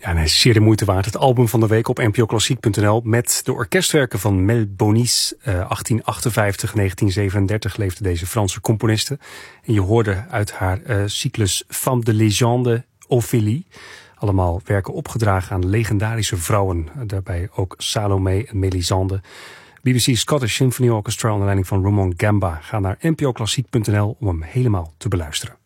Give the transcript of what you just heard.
Ja, en hij is zeer de moeite waard. Het album van de week op npoklassiek.nl met de orkestwerken van Mel Bonis. 1858-1937 leefde deze Franse componiste. En je hoorde uit haar cyclus Femme de Légende Ophélie. Allemaal werken opgedragen aan legendarische vrouwen. Daarbij ook Salome en Melisande. BBC Scottish Symphony Orchestra onder leiding van Ramon Gamba. Ga naar npoklassiek.nl om hem helemaal te beluisteren.